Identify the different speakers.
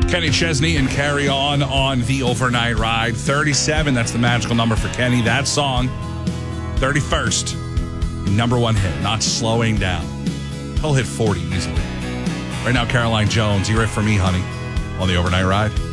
Speaker 1: Kenny Chesney and Carry On the Overnight Ride. 37, that's the magical number for Kenny. That song, 31st, number one hit, not slowing down. He'll hit 40 easily. Right now, Caroline Jones, you're it for me, honey, on the Overnight Ride.